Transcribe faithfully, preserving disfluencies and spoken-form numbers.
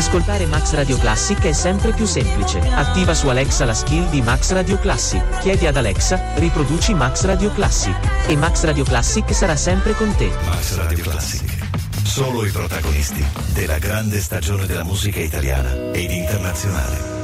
Ascoltare Max Radio Classic è sempre più semplice. Attiva su Alexa la skill di Max Radio Classic. Chiedi ad Alexa, riproduci Max Radio Classic. E Max Radio Classic sarà sempre con te. Max Radio Classic. Solo i protagonisti della grande stagione della musica italiana ed internazionale.